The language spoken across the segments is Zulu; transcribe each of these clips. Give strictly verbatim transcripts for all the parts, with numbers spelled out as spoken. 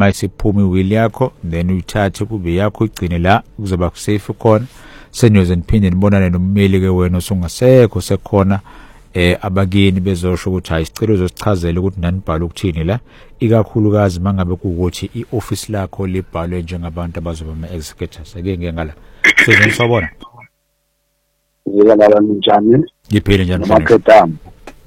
mayisiphuma iwill yakho then uyithathe kube yakho igcine la kuzoba safe khona senyoze niphinde nibonane nommeli ke wena osungasekho sekhona eh abakini bezosho ukuthi hayi isicelo uzosichazela ukuthi nanibhala ukuthini la ikakhulukazi mangabe kuukuthi ioffice lakho libhalwe njengabantu abazoba ama-executors ake ngengala sizobona ngiyalala njani ngiphile njani maqedami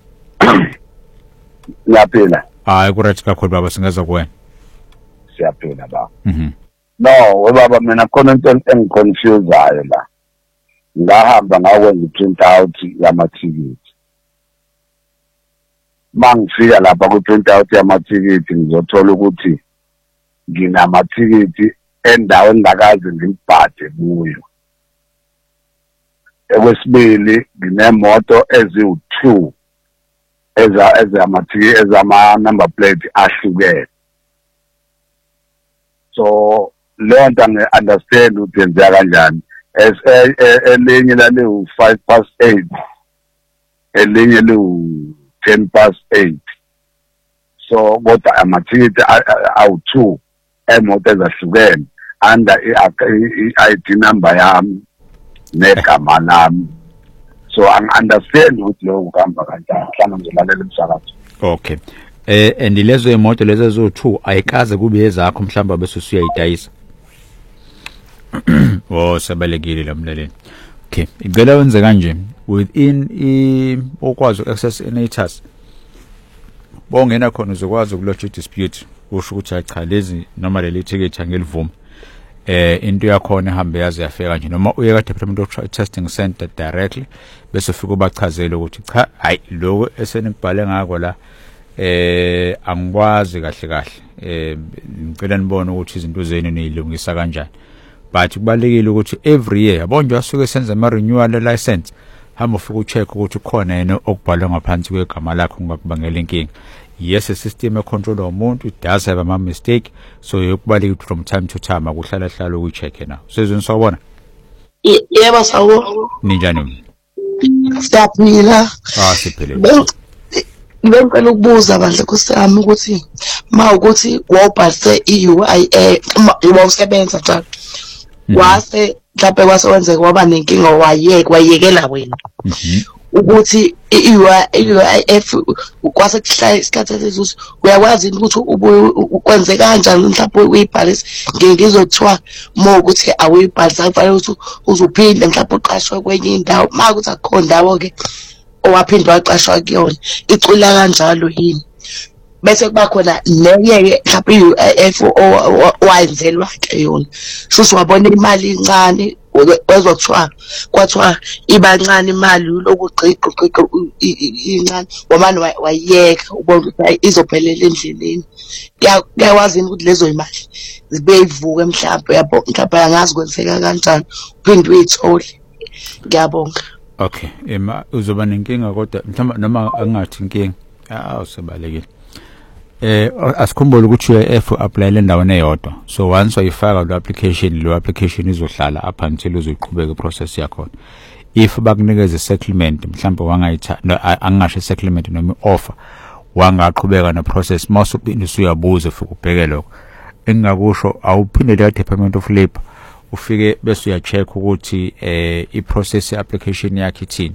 siyaphila hayi kuright kakhulu baba singaza kuwena siyaphila baba mhm no webaba mina khona into engiconfuseayo la ngahamba ngakwenza i-print out yamathikithi mangifika lapha ku-print out yamathikithi ngizothola ukuthi nginamathikithi endawo engakaze ngilibhade kuyo. Ekwesibili nginemoto eziwu-two eza ezamathiki ezama-number plate ahlukene. So leyo nto ngi-understand ukuthi yenzeka kanjani. Elinye laliwu-five past eight, elinye liwu-ten past eight. So kodwa amathikithi awu-two emoto ezahlukene under i-I D number yami negama lami. So angi-understand ukuthi lokho kuhamba kanjani. Mhlawumbe ngizolalela umsakazo. Okay. Eh and lezo imoto lezo ezo-two ayikaze kube ezakho mhlawumbe bese usuyayidayisa. Oh sebalekile lamlaleni. Okay, ngicela wenze kanje within i okwazi access enatus. Bongena khona uzokwazi ukulodge dispute usho ukuthi cha lezi noma leli ticket angilivumi. Eh into yakhona ihambe yaze yafika nje noma uye ka Department of Testing Center directly bese ufika ubachazele ukuthi cha hayi lokho esenibhale ngako la eh angikwazi kahle kahle eh ngicela nibone ukuthi izinto zenu niyilungisa kanjani. But kubalekile ukuthi every year yabo nje asuke senza ama renewal license hamba ufika ucheck ukuthi khona yena okubhalwe ngaphansi kwegama lakho ngakubangela inkinga. Yes, a system control umuntu it does have a mistake, so yokubaleka from time to time akuhlala hlala uyicheck na. Sezweni sawubona? Yebo sawo. Ninjani? Siyaphila. Ah siphile. Ngicela ukubuza bandle kusami ukuthi ma ukuthi wawubhalise i-U I F uma usebenza njalo. Wase mhlawumbe kwasewenze kwaba nenkinga wayeke wayekela wena. Ukuthi i-U I F kwase kuhlala isikhathi esizuthi uyakwazi ukuthi ukwenze kanjani mhlawumbe uyibhalise ngizothiwa uma ukuthi awuyibhalisa kufanele ukuthi uzophinde mhlawumbe uqashwe kwenye indawo ma ukuthi akho ndawo ke owaphinde waqashwa kuyona icula kanjalo yini bese kuba khona nenye mhlawumbe i-U I F owayenzelwa ke yona shuthi wabona imali incane wezothiwa kwathiwa ibancane imali lokugqiqa ugqiqa incane wamanje wayeka ubona ukuthi izophelela endleleni kuyawazi ukuthi lezo imali zibe ivuke mhlawumbe yabo mhlawumbe angazi kwenzeka kanjani uphinde uyithole. Ngiyabonga. Okay, ema uzoba nenkinga kodwa mhlawumbe noma angathi inkinga ah usebalekile. Eh asikhumbule ukuthi U I F apply le ndawo eyodwa. So once uyifaka lo application lo application izohlala up until uzoqhubeka process yakho. If bakunikeza settlement mhlawumbe wangayitha angasho settlement noma offer wangaqhubeka ne process mawusubinde usuyabuza futhi ubheke lokho. Engakusho awuphinde le Department of Labor ufike bese uyacheck ukuthi eh I process application yakhe ithini.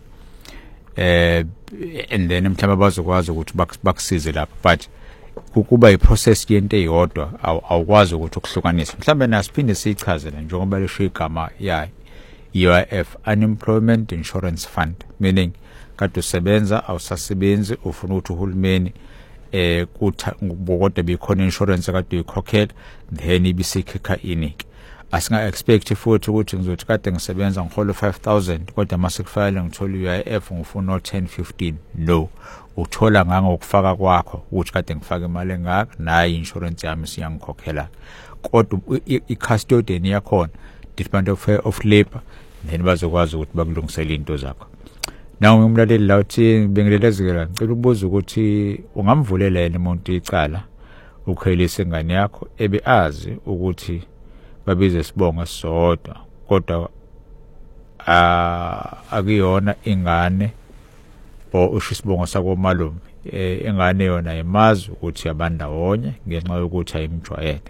Eh and then mhlawumbe bazokwazi ukuthi bakusize lapho but kukuba iprocess yento eyodwa awukwazi ukuthi ukuhlukanisa. Mhlambe nasiphinde siyichazele njengoba lesho igama ya U I F Unemployment Insurance Fund, meaning kade usebenza awusasebenzi ufuna ukuthi uhulumeni eh kutha ngokubokoda bekhona insurance kade uyikhokhela then ibisikhikha iniki. Asinga expect futhi ukuthi ngizothi kade ngisebenza ngihola five thousand kodwa mase kufanele ngithola U I F ngifuna ten fifteen. No, uthola ngangokufaka kwakho ukuthi kade ngifaka imali engaka nayi insurance yami siyangikhokhela. Kodwa i-custodian yakhona Department of, of Labor then bazokwazi ukuthi bakulungisele into zakho. Nawe ngumlaleli la uthi bengilelezekela ngicela ukubuza ukuthi ungamvulela yena umuntu icala ukhelisa ingane yakho ebe azi ukuthi babize isibongo sodwa kodwa ah akuyona ingane o usho isibongo sako malume ingane yona imazi ukuthi abandawonye ngenxa yokuthi ayimjwayele.